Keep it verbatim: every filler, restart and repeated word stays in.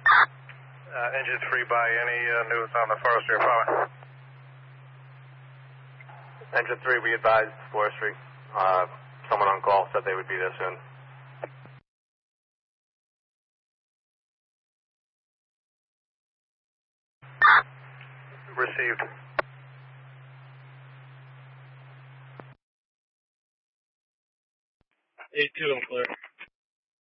Uh, engine three by any uh, news on the forestry apartment? Engine three, we advised forestry. Uh, someone on call said they would be there soon. Received. A two, I'm clear.